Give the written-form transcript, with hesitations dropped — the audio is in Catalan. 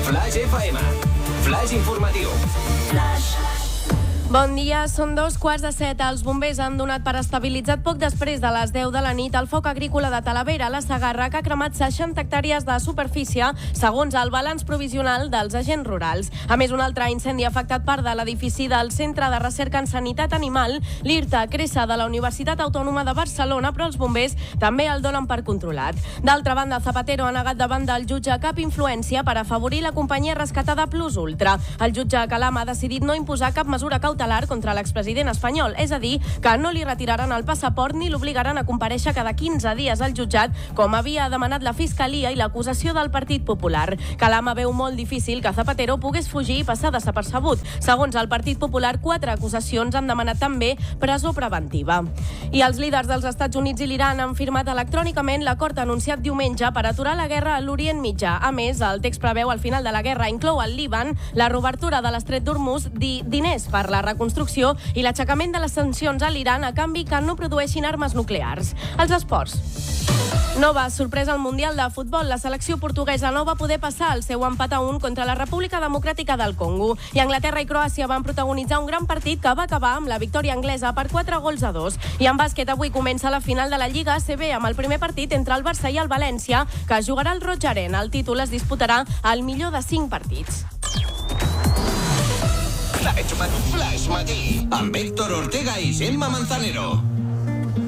Flash FM. Flash informatiu. Bon dia, són 2:15. Els bombers han donat per estabilitzat poc després de les 10 de la nit el foc agrícola de Talavera, a la Segarra, que ha cremat 60 hectàrees de superfície, segons el balanç provisional dels agents rurals. A més, un altre incendi ha afectat part de l'edifici del Centre de Recerca en Sanitat Animal, l'IRTA Cresa de la Universitat Autònoma de Barcelona, però els bombers també el donen per controlat. D'altra banda, Zapatero ha negat davant del jutge cap influència per afavorir la companyia rescatada Plus Ultra. El jutge Calama ha decidit no imposar cap mesura cautelar contra l'expresident espanyol, és a dir, que no li retiraran el passaport ni l'obligaran a comparèixer cada 15 dies al jutjat, com havia demanat la Fiscalia i l'acusació del Partit Popular. Calama veu molt difícil que Zapatero pogués fugir i passar desapercebut. Segons el Partit Popular, 4 acusacions han demanat també presó preventiva. I els líders dels Estats Units i l'Iran han firmat electrònicament l'acord anunciat diumenge per aturar la guerra a l'Orient Mitjà. A més, el text preveu al final de la guerra inclou al Líban la reobertura de l'estret d'Hormuz, diners per la reconstrucció i l'aixecament de les sancions a l'Iran a canvi que no produeixin armes nuclears. Els esports. Nova sorpresa al Mundial de Futbol. La selecció portuguesa no va poder passar el seu empat a 1 contra la República Democràtica del Congo. I Anglaterra i Croàcia van protagonitzar un gran partit que va acabar amb la victòria anglesa per 4-2. I en bàsquet avui comença la final de la Lliga ACB amb el primer partit entre el Barça i el València, que es jugarà al Roig Arena. El títol es disputarà al millor de 5 partits. Flash Matí amb Héctor Ortega i Gemma Manzanero.